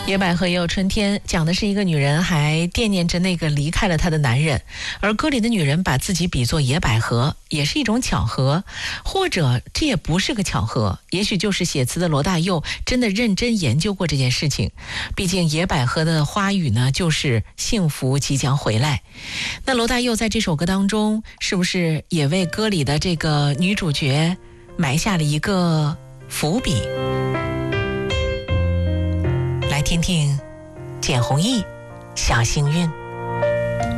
野百合也有春天，讲的是一个女人还惦念着那个离开了她的男人，而歌里的女人把自己比作野百合，也是一种巧合，或者这也不是个巧合，也许就是写词的罗大佑真的认真研究过这件事情。毕竟野百合的花语呢，就是幸福即将回来。那罗大佑在这首歌当中，是不是也为歌里的这个女主角埋下了一个伏笔？来听听简弘毅，小幸运。